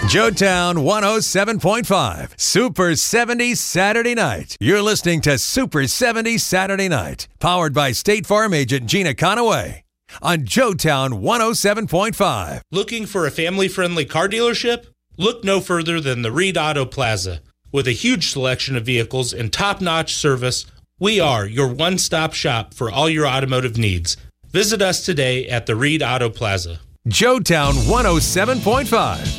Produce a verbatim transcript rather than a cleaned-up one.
Joetown one oh seven point five, Super seventies Saturday Night. You're listening to Super seventies Saturday Night, powered by State Farm agent Gina Conaway on Joetown one oh seven point five. Looking for a family-friendly car dealership? Look no further than the Reed Auto Plaza. With a huge selection of vehicles and top-notch service, we are your one-stop shop for all your automotive needs. Visit us today at the Reed Auto Plaza. Joetown one oh seven point five.